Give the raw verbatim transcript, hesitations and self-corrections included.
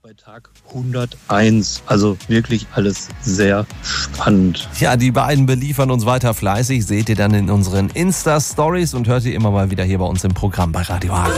bei Tag hunderteins. Also wirklich alles sehr spannend. Ja, die beiden beliefern uns weiter fleißig. Seht ihr dann in unseren Insta-Stories und hört ihr immer mal wieder hier bei uns im Programm bei Radio Hagen.